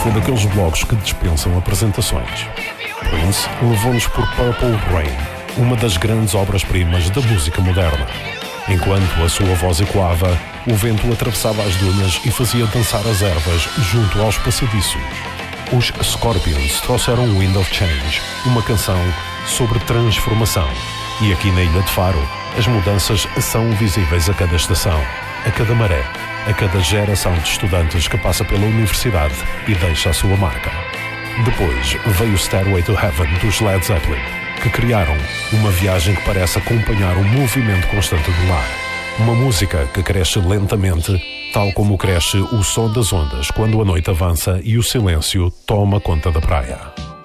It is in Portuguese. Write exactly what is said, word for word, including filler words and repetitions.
foi daqueles blocos que dispensam apresentações. Prince levou-nos por Purple Rain, uma das grandes obras-primas da música moderna. Enquanto a sua voz ecoava, o vento atravessava as dunas e fazia dançar as ervas junto aos passadiços. Os Scorpions trouxeram Wind of Change, uma canção sobre transformação. E aqui na Ilha de Faro, as mudanças são visíveis a cada estação, a cada maré, a cada geração de estudantes que passa pela universidade e deixa a sua marca. Depois veio Stairway to Heaven dos Led Zeppelin, que criaram uma viagem que parece acompanhar o movimento constante do mar. Uma música que cresce lentamente, tal como cresce o som das ondas quando a noite avança e o silêncio toma conta da praia.